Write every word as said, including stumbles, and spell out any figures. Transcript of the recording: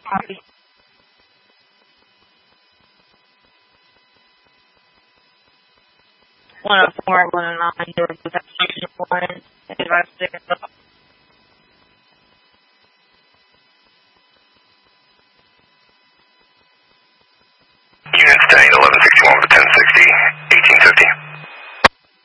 Copy. one oh four, one oh nine, there was a station one, and I was